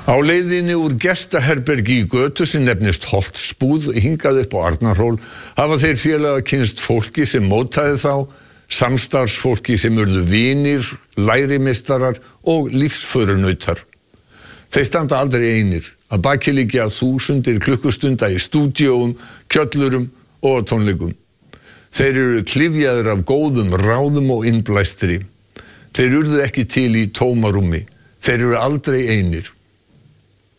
Á leiðinni úr gestaherbergi í götu sem nefnist Holtsbúð hingað upp á Arnarhól hafa þeir félaga kynnst fólki sem mótaði þá, samstarfsfólki sem urðu vinir, lærimeistarar og lífsförunautar. Þeir standa aldrei einir, að baki liggja þúsundir klukkustunda í stúdíóum, kjöllurum og tónleikum. Þeir eru klyfjaðir af góðum ráðum og innblæstri. Þeir urðu ekki til í tómarúmi. Þeir eru aldrei einir.